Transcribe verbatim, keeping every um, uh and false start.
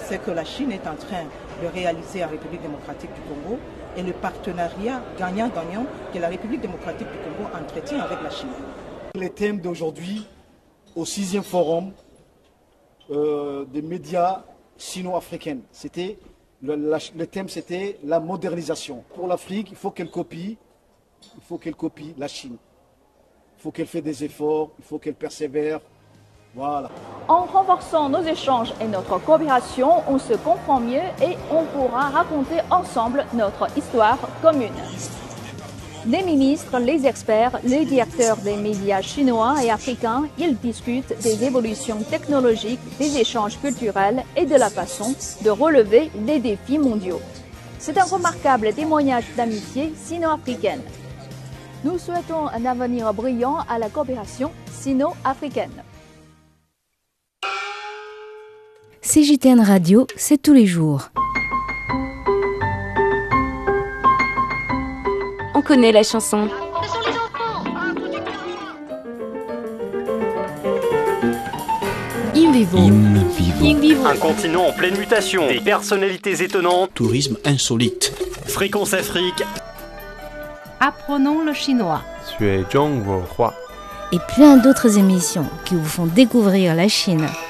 c'est que la Chine est en train de réaliser en République démocratique du Congo et le partenariat gagnant-gagnant que la République démocratique du Congo entretient avec la Chine. Les thèmes d'aujourd'hui au sixième forum euh, des médias sino-africains, c'était le, la, le thème c'était la modernisation. Pour l'Afrique, il faut qu'elle copie, il faut qu'elle copie la Chine. Il faut qu'elle fasse des efforts, il faut qu'elle persévère. Voilà. En renforçant nos échanges et notre coopération, on se comprend mieux et on pourra raconter ensemble notre histoire commune. Les ministres, les experts, les directeurs des médias chinois et africains, ils discutent des évolutions technologiques, des échanges culturels et de la façon de relever les défis mondiaux. C'est un remarquable témoignage d'amitié sino-africaine. Nous souhaitons un avenir brillant à la coopération sino-africaine. C J T N Radio, c'est tous les jours. On connaît la chanson. Ce sont les enfants. In vivo. In vivo. In vivo. Un continent en pleine mutation. Des personnalités étonnantes. Tourisme insolite. Fréquence Afrique. Apprenons le chinois. Et plein d'autres émissions qui vous font découvrir la Chine.